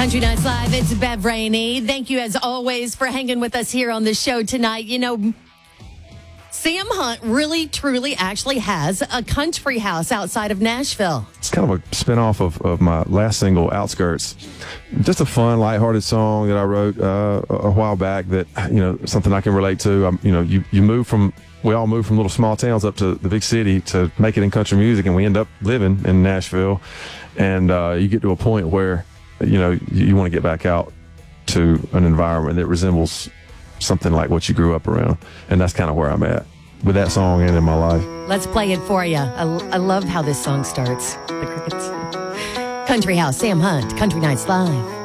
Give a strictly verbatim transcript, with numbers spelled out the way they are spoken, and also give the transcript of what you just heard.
Country Nights Live, it's Bev Rainey. Thank you, as always, for hanging with us here on the show tonight. You know, Sam Hunt really, truly actually has a country house outside of Nashville. It's kind of a spinoff of, of my last single, Outskirts. Just a fun, lighthearted song that I wrote uh, a while back that, you know, something I can relate to. Um, you know, you, you move from, we all move from little small towns up to the big city to make it in country music, and we end up living in Nashville. And uh, you get to a point where, you know, you, you want to get back out to an environment that resembles something like what you grew up around. And that's kind of where I'm at with that song and in my life. Let's play it for you. I, I love how this song starts. The Crickets. Country House, Sam Hunt, Country Nights Live.